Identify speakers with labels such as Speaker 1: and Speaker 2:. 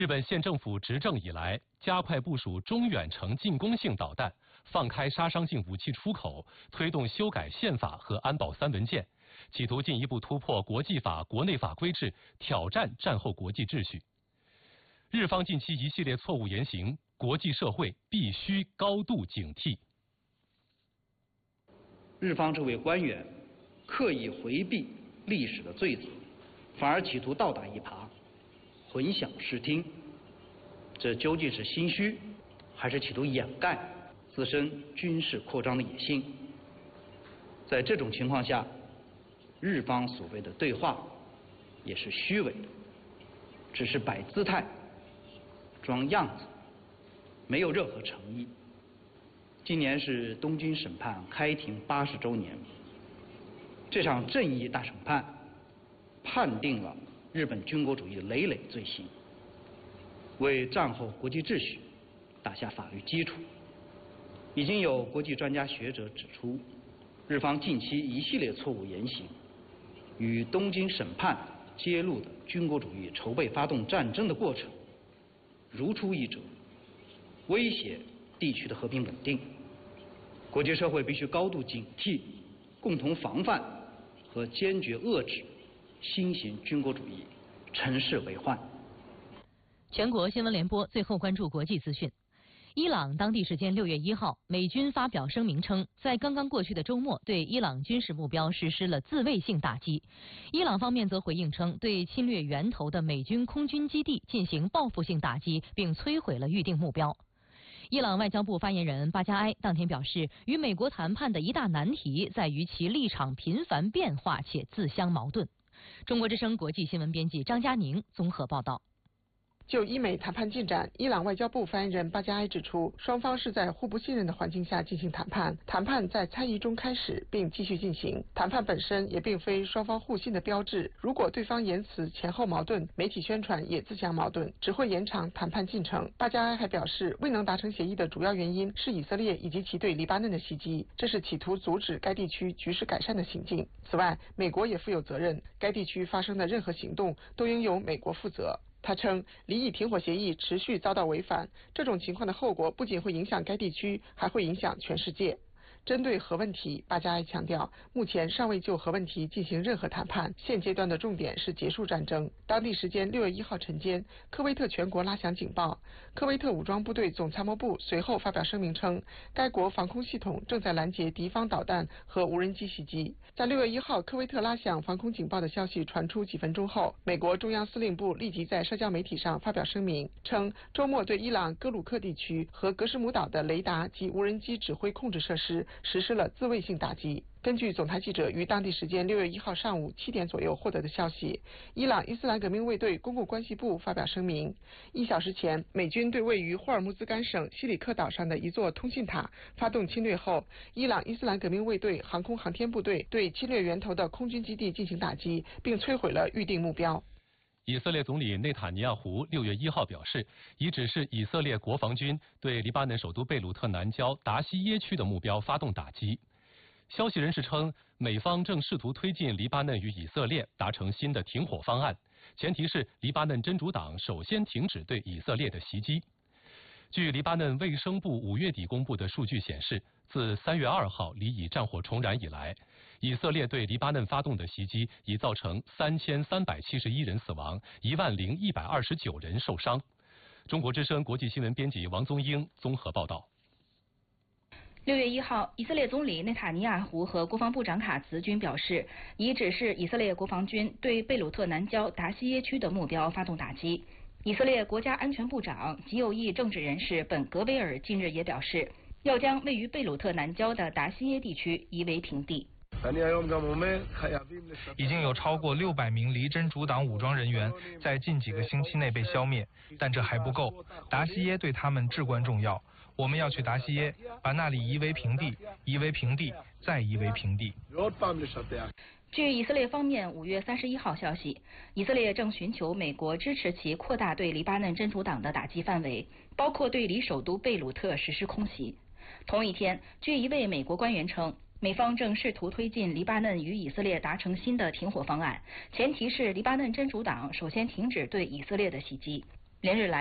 Speaker 1: 日本县政府执政以来，加快部署中远程进攻性导弹，放开杀伤性武器出口，推动修改宪法和安保3文件，企图进一步突破国际法、国内法规制，挑战战后国际秩序。日方近期一系列错误言行，国际社会必须高度警惕。
Speaker 2: 日方这位官员刻意回避历史的罪责，反而企图倒打一耙，混淆视听，这究竟是心虚，还是企图掩盖自身军事扩张的野心？在这种情况下，日方所谓的对话也是虚伪的，只是摆姿态、装样子，没有任何诚意。今年是东京审判开庭80周年，这场正义大审判判定了日本军国主义的累累罪行，为战后国际秩序打下法律基础。已经有国际专家学者指出，日方近期一系列错误言行与东京审判揭露的军国主义筹备发动战争的过程如出一辙，威胁地区的和平稳定。国际社会必须高度警惕，共同防范和坚决遏制新型军国主义乘势为患。
Speaker 3: 全国新闻联播最后关注国际资讯。伊朗当地时间6月1号，美军发表声明称，在刚刚过去的周末对伊朗军事目标实施了自卫性打击。伊朗方面则回应称，对侵略源头的美军空军基地进行报复性打击，并摧毁了预定目标。伊朗外交部发言人巴加埃当天表示，与美国谈判的一大难题在于其立场频繁变化且自相矛盾。中国之声国际新闻编辑张佳宁综合报道。
Speaker 4: 就伊美谈判进展，伊朗外交部发言人巴加埃指出，双方是在互不信任的环境下进行谈判，谈判在猜疑中开始并继续进行，谈判本身也并非双方互信的标志。如果对方言辞前后矛盾，媒体宣传也自相矛盾，只会延长谈判进程。巴加埃还表示，未能达成协议的主要原因是以色列以及其对黎巴嫩的袭击，这是企图阻止该地区局势改善的行径。此外，美国也负有责任，该地区发生的任何行动都应由美国负责。他称，离异停火协议持续遭到违反，这种情况的后果不仅会影响该地区，还会影响全世界。针对核问题，巴加埃强调，目前尚未就核问题进行任何谈判，现阶段的重点是结束战争。当地时间6月1号晨间，科威特全国拉响警报。科威特武装部队总参谋部随后发表声明称，该国防空系统正在拦截敌方导弹和无人机袭击。在6月1号科威特拉响防空警报的消息传出几分钟后，美国中央司令部立即在社交媒体上发表声明，称周末对伊朗哥鲁克地区和格什姆岛的雷达及无人机指挥控制设施实施了自卫性打击。根据总台记者于当地时间6月1号上午7点左右获得的消息，伊朗伊斯兰革命卫队公共关系部发表声明，1小时前，美军对位于霍尔木兹干省西里克岛上的一座通信塔发动侵略后，伊朗伊斯兰革命卫队航空航天部队对侵略源头的空军基地进行打击，并摧毁了预定目标。
Speaker 1: 以色列总理内塔尼亚胡6月1号表示，已指示以色列国防军对黎巴嫩首都贝鲁特南郊达西耶区的目标发动打击。消息人士称，美方正试图推进黎巴嫩与以色列达成新的停火方案，前提是黎巴嫩真主党首先停止对以色列的袭击。据黎巴嫩卫生部5月底公布的数据显示，自3月2号黎以战火重燃以来，以色列对黎巴嫩发动的袭击已造成3371人死亡，10129人受伤。中国之声国际新闻编辑王宗英综合报道。
Speaker 5: 6月1号，以色列总理内塔尼亚胡和国防部长卡茨均表示，已指示以色列国防军对贝鲁特南郊达西耶区的目标发动打击。以色列国家安全部长极右翼政治人士本格威尔近日也表示，要将位于贝鲁特南郊的达西耶地区夷为平地。
Speaker 6: 已经有超过600名黎真主党武装人员在近几个星期内被消灭，但这还不够。达西耶对他们至关重要，我们要去达西耶，把那里夷为平地，夷为平地，再夷为平地。
Speaker 5: 据以色列方面5月31号消息，以色列正寻求美国支持其扩大对黎巴嫩真主党的打击范围，包括对离首都贝鲁特实施空袭。同一天，据一位美国官员称，美方正试图推进黎巴嫩与以色列达成新的停火方案，前提是黎巴嫩真主党首先停止对以色列的袭击。 连日来